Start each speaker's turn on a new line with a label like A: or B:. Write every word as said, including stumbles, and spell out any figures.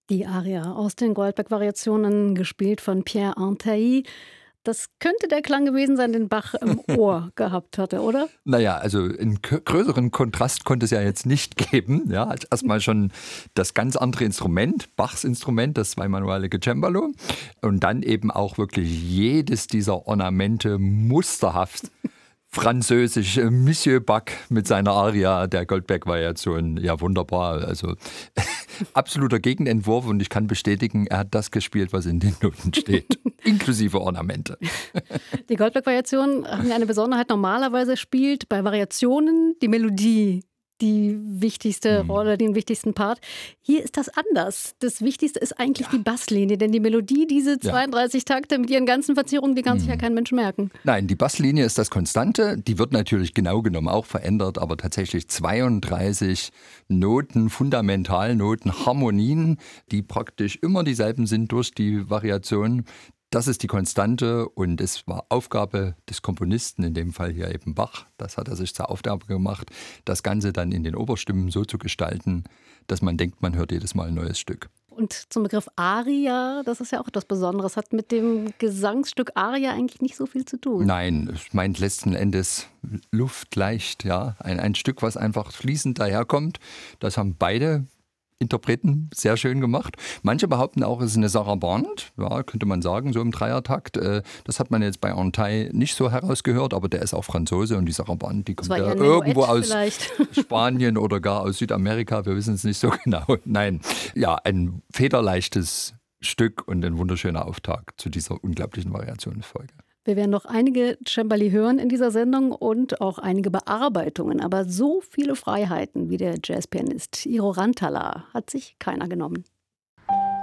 A: Die Aria aus den Goldberg-Variationen, gespielt von Pierre Antailly. Das könnte der Klang gewesen sein, den Bach im Ohr gehabt hatte, oder?
B: Naja, also einen k- größeren Kontrast konnte es ja jetzt nicht geben. Ja, als erstmal schon das ganz andere Instrument, Bachs Instrument, das zweimanualige Cembalo. Und dann eben auch wirklich jedes dieser Ornamente musterhaft französisch. äh, Monsieur Bach mit seiner Aria der Goldberg-Variation. Ja, wunderbar. Also absoluter Gegenentwurf, und ich kann bestätigen, er hat das gespielt, was in den Noten steht, inklusive Ornamente.
A: Die Goldberg-Variationen haben ja eine Besonderheit. Normalerweise spielt bei Variationen die Melodie die wichtigste
B: Hm.
A: Rolle, den wichtigsten Part. Hier ist das anders. Das Wichtigste ist eigentlich die Basslinie, denn die Melodie, diese zweiunddreißig Takte mit ihren ganzen Verzierungen, die kann sich ja kein Mensch merken.
B: Nein, die Basslinie ist das Konstante. Die wird natürlich genau genommen auch verändert, aber tatsächlich zweiunddreißig Noten, Fundamentalnoten, Harmonien, die praktisch immer dieselben sind durch die Variation. Das ist die Konstante, und es war Aufgabe des Komponisten, in dem Fall hier eben Bach. Das hat er sich zur Aufgabe gemacht, das Ganze dann in den Oberstimmen so zu gestalten, dass man denkt, man hört jedes Mal ein neues Stück.
A: Und zum Begriff Aria, das ist ja auch etwas Besonderes, hat mit dem Gesangsstück Aria eigentlich nicht so viel zu tun.
B: Nein, es meint letzten Endes luftleicht, ja. Ein, ein Stück, was einfach fließend daherkommt. Das haben beide Interpreten sehr schön gemacht. Manche behaupten auch, es ist eine Sarabande, ja, könnte man sagen, so im Dreiertakt. Äh, Das hat man jetzt bei Antailly nicht so herausgehört, aber der ist auch Franzose, und die Sarabande, die kommt
A: war
B: ja
A: eher ein
B: irgendwo
A: Menuett
B: aus
A: vielleicht.
B: Spanien oder gar aus Südamerika, wir wissen es nicht so genau. Nein, ja, ein federleichtes Stück und ein wunderschöner Auftakt zu dieser unglaublichen Variationsfolge.
A: Wir werden noch einige Cembali hören in dieser Sendung und auch einige Bearbeitungen. Aber so viele Freiheiten wie der Jazzpianist Iro Rantala hat sich keiner genommen.